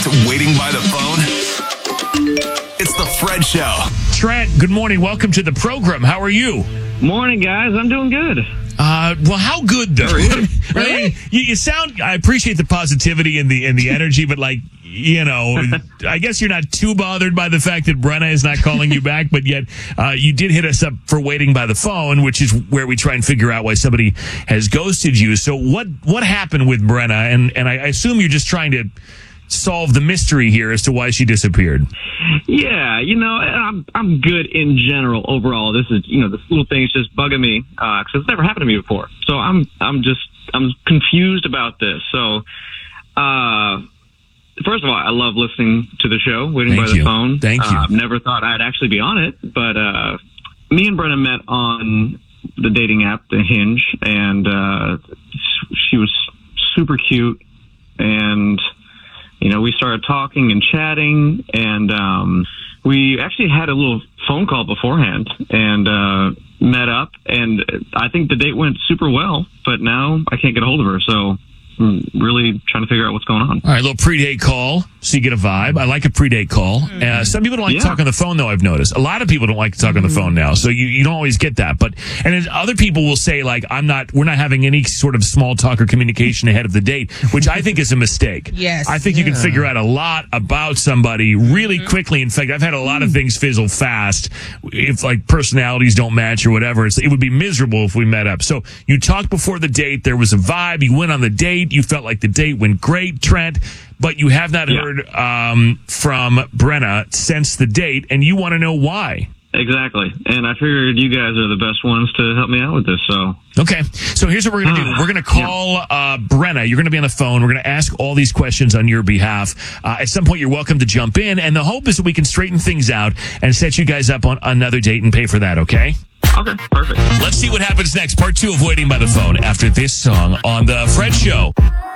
waiting by the phone? It's the Fred Show. Trent, good morning. Welcome to the program. How are you? Morning, guys. I'm doing good. Well, how good though? Really? I mean, you sound. I appreciate the positivity and the energy, but I guess you're not too bothered by the fact that Brenna is not calling you back. But yet, you did hit us up for waiting by the phone, which is where we try and figure out why somebody has ghosted you. So what happened with Brenna? And I assume you're just trying to solve the mystery here as to why she disappeared. Yeah, I'm good in general overall. This is, this little thing is just bugging me because it's never happened to me before. So I'm confused about this. So, first of all, I love listening to the show, Waiting by the Phone. Thank you. I've never thought I'd actually be on it, but me and Brenna met on the dating app, the Hinge, and she was super cute, and we started talking and chatting, and we actually had a little phone call beforehand and met up, and I think the date went super well, but now I can't get a hold of her, so I'm really trying to figure out what's going on. All right, a little pre-date call, so you get a vibe. I like a pre-date call. Some people don't like to talk on the phone, though, I've noticed. A lot of people don't like to talk on the phone now, so you don't always get that. And then other people will say, like, we're not having any sort of small talk or communication ahead of the date, which I think is a mistake. Yes. I think you can figure out a lot about somebody really quickly. In fact, I've had a lot of things fizzle fast if, like, personalities don't match or whatever. It would be miserable if we met up. So you talked before the date. There was a vibe. You went on the date. You felt like the date went great, Trent, but you have not heard from Brenna since the date, and you want to know why. Exactly. And I figured you guys are the best ones to help me out with this. So okay. So here's what we're going to do. We're going to call Brenna. You're going to be on the phone. We're going to ask all these questions on your behalf. At some point, you're welcome to jump in, and the hope is that we can straighten things out and set you guys up on another date and pay for that, okay? Okay, perfect. Let's see what happens next. Part 2 of Waiting by the Phone after this song on The Fred Show.